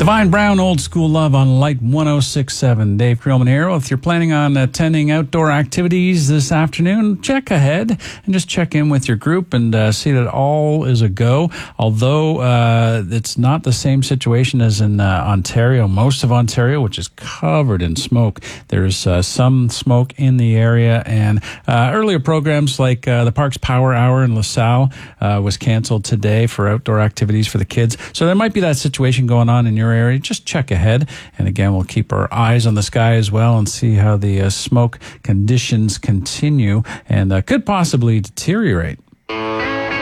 Divine Brown, Old School Love on Light 106.7. Dave Creelman here. If you're planning on attending outdoor activities this afternoon, check ahead and just check in with your group and see that all is a go. Although it's not the same situation as in Ontario. Most of Ontario, which is covered in smoke, there's some smoke in the area. And earlier programs like the Parks Power Hour in LaSalle was canceled today for outdoor activities for the kids. So there might be that situation going on in your area. Just check ahead. And again, we'll keep our eyes on the sky as well and see how the smoke conditions continue and could possibly deteriorate.